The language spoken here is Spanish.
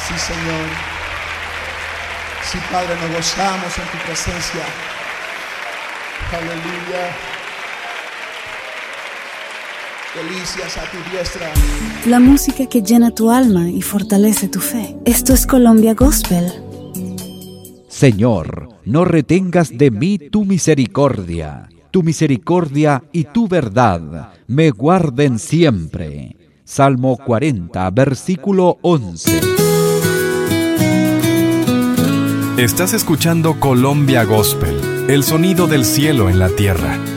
Sí, Señor. Sí, Padre, nos gozamos en tu presencia. Aleluya. Delicias a tu diestra. La música que llena tu alma y fortalece tu fe. Esto es Colombia Gospel. Señor, no retengas de mí tu misericordia y tu verdad me guarden siempre. Salmo 40, versículo 11. Estás escuchando Colombia Gospel, el sonido del cielo en la tierra.